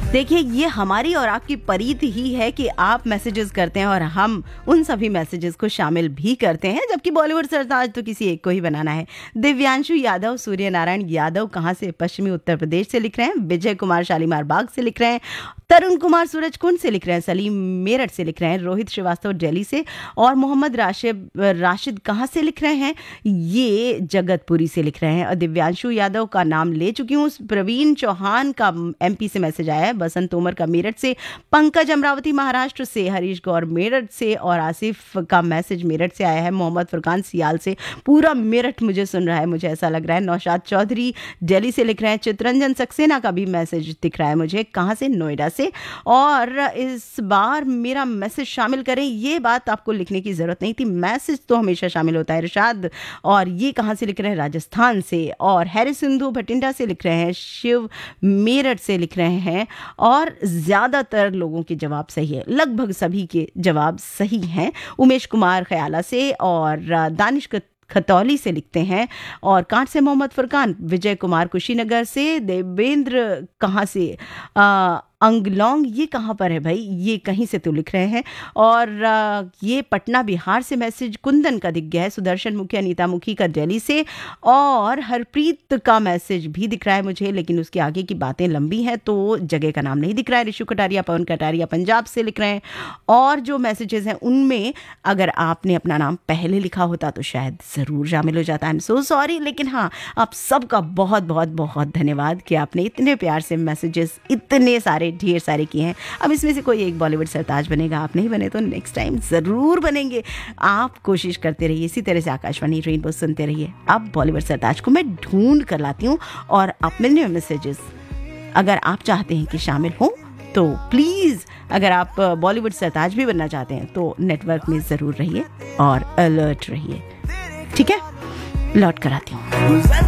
देखिए, ये हमारी और आपकी परीत ही है कि आप मैसेजेस करते हैं और हम उन सभी मैसेजेस को शामिल भी करते हैं, जबकि बॉलीवुड सरताज तो किसी एक को ही बनाना है। दिव्यांशु यादव सूर्य नारायण यादव कहाँ से, पश्चिमी उत्तर प्रदेश से लिख रहे हैं। विजय कुमार शालीमार बाग से लिख रहे हैं। तरुण कुमार सूरजकुंड से लिख रहे हैं। सलीम मेरठ से लिख रहे हैं। रोहित श्रीवास्तव दिल्ली से। और मोहम्मद राशिद कहाँ से लिख रहे हैं, ये जगतपुरी से लिख रहे हैं। और दिव्यांशु यादव का नाम ले चुकी हूँ। प्रवीण चौहान का एमपी से मैसेज आया है। बसंत तोमर का मेरठ से। पंकज अमरावती महाराष्ट्र से। हरीश गौर मेरठ से। और आसिफ का मैसेज मेरठ से आया है। मोहम्मद फुरकान सियाल से। पूरा मेरठ मुझे सुन रहा है, मुझे ऐसा लग रहा है। नौशाद चौधरी दिल्ली से लिख रहे हैं। चित्रंजन सक्सेना का भी मैसेज दिख रहा है मुझे, कहाँ से, नोएडा से। और इस बार मेरा मैसेज शामिल करें, ये बात आपको लिखने की जरूरत नहीं थी, मैसेज तो हमेशा शामिल होता है। इरशाद, और ये कहाँ से लिख रहे हैं, राजस्थान से। और हैरी सिंधु भटिंडा से लिख रहे हैं। शिव मेरठ से लिख रहे हैं। और ज्यादातर लोगों के जवाब सही है, लगभग सभी के जवाब सही हैं। उमेश कुमार खयाला से। और दानिश खतौली से लिखते हैं। और कांट से मोहम्मद फुरकान। विजय कुमार कुशीनगर से। देवेंद्र कहाँ से, अंगलोंग, ये कहाँ पर है भाई, ये कहीं से तो लिख रहे हैं। और ये पटना बिहार से मैसेज कुंदन का दिख गया है। सुदर्शन मुखी, अनीता मुखी का दिल्ली से। और हरप्रीत का मैसेज भी दिख रहा है मुझे, लेकिन उसके आगे की बातें लंबी हैं तो जगह का नाम नहीं दिख रहा है। ऋषु कटारिया, पवन कटारिया पंजाब से लिख रहे हैं। और जो मैसेजेस हैं उनमें अगर आपने अपना नाम पहले लिखा होता तो शायद ज़रूर शामिल हो जाता। आई एम सो सॉरी, लेकिन हाँ, आप सबका बहुत बहुत बहुत धन्यवाद कि आपने इतने प्यार से मैसेजेस इतने सारे ढेर सारे किए हैं। अब इसमें से कोई एक बॉलीवुड सरताज बनेगा, आप नहीं बने तो नेक्स्ट टाइम ज़रूर बनेंगे। आप कोशिश करते रहिए, इसी तरह से आकाशवाणी रेनबो सुनते रहिए। अब बॉलीवुड सरताज को मैं ढूंढ कर लाती हूँ और अपने मैसेजेस अगर आप चाहते हैं कि शामिल हों तो प्लीज़, अगर आप बॉलीवुड सरताज भी बनना चाहते हैं तो नेटवर्क में ज़रूर रहिए और अलर्ट रहिए। ठीक है, लौट कर आती हूँ।